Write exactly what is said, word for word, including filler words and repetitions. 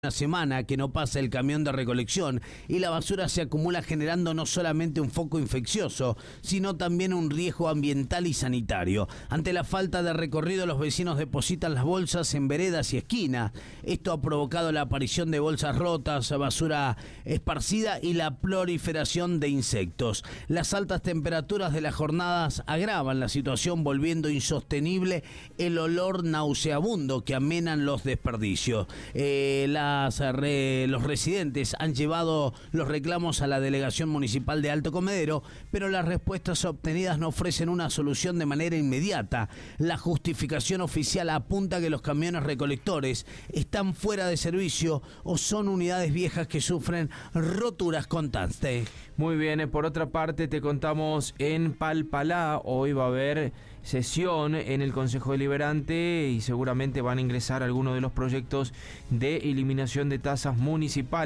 Una semana que no pasa el camión de recolección y la basura se acumula generando no solamente un foco infeccioso, sino también un riesgo ambiental y sanitario. Ante la falta de recorrido, los vecinos depositan las bolsas en veredas y esquinas. Esto ha provocado la aparición de bolsas rotas, basura esparcida y la proliferación de insectos. Las altas temperaturas de las jornadas agravan la situación, volviendo insostenible el olor nauseabundo que amenan los desperdicios. Eh, la Re, los residentes han llevado los reclamos a la Delegación Municipal de Alto Comedero, pero las respuestas obtenidas no ofrecen una solución de manera inmediata. La justificación oficial apunta que los camiones recolectores están fuera de servicio o son unidades viejas que sufren roturas constantes. Muy bien, por otra parte te contamos en Palpalá, hoy va a haber sesión en el Consejo Deliberante y seguramente van a ingresar algunos de los proyectos de eliminación de tasas municipales.